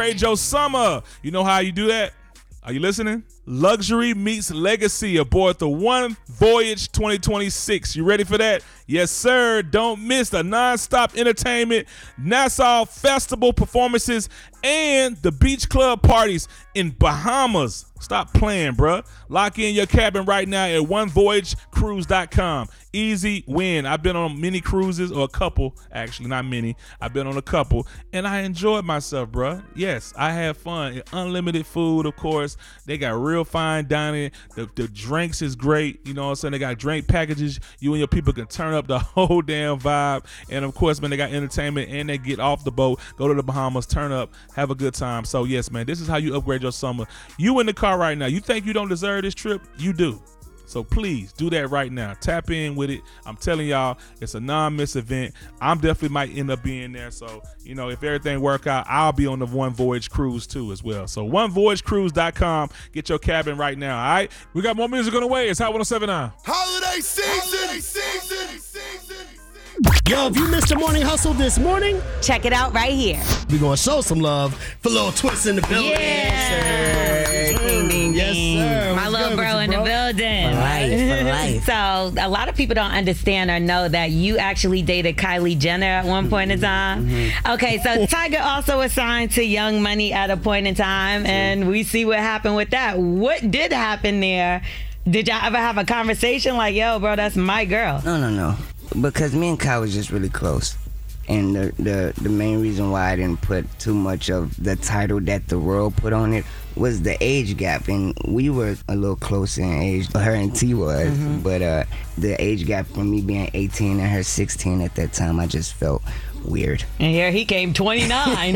Upgrade your summer. You know how you do that? Are you listening? Luxury meets legacy aboard the One Voyage 2026. You ready for that? Yes, sir. Don't miss the non-stop entertainment, Nassau Festival performances, and the beach club parties in Bahamas. Stop playing, bruh. Lock in your cabin right now at onevoyagecruise.com. Easy win. I've been on many cruises, or a couple, actually, not many. I've been on a couple, and I enjoyed myself, bruh. Yes, I had fun. Unlimited food, of course. They got real fine dining. The drinks is great. You know what I'm saying? They got drink packages. You and your people can turn up the whole damn vibe. And, of course, man, they got entertainment, and they get off the boat, go to the Bahamas, turn up, have a good time. So, yes, man, this is how you upgrade your summer. You in the car right now. You think you don't deserve this trip? You do. So please do that right now. Tap in with it. I'm telling y'all, it's a non-miss event. I'm definitely might end up being there. So, you know, if everything work out, I'll be on the One Voyage Cruise too as well. So onevoyagecruise.com. Get your cabin right now. All right. We got more music on the way. It's Hot 107.9. Holiday season. Yo, if you missed the morning hustle this morning, check it out right here. We're going to show some love for Lil Twist in the building. Yeah. Ding, ding, yes, sir. My little bro in the building. For life. So a lot of people don't understand or know that you actually dated Kylie Jenner at one point in time. Mm-hmm. Okay, so Tiger also was signed to Young Money at a point in time, and we see what happened with that. What did happen there? Did y'all ever have a conversation like, yo, bro, that's my girl? No. Because me and Kai was just really close. And the main reason why I didn't put too much of the title that the world put on it was the age gap. And we were a little closer in age, her and T was. Mm-hmm. But the age gap from me being 18 and her 16 at that time, I just felt weird. And here he came 29.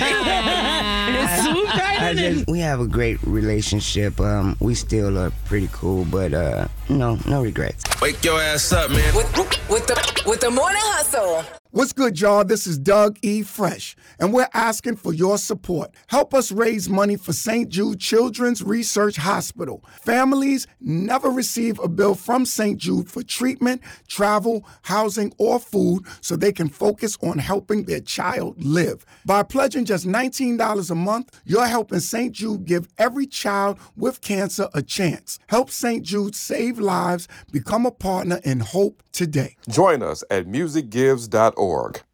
We have a great relationship. We still are pretty cool, but no regrets. Wake your ass up, man. With the morning hustle. What's good, y'all? This is Doug E. Fresh, and we're asking for your support. Help us raise money for St. Jude Children's Research Hospital. Families never receive a bill from St. Jude for treatment, travel, housing, or food so they can focus on helping their child live. By pledging just $19 a month, you're helping St. Jude give every child with cancer a chance. Help St. Jude save lives. Become a partner in hope today. Join us at musicgives.org.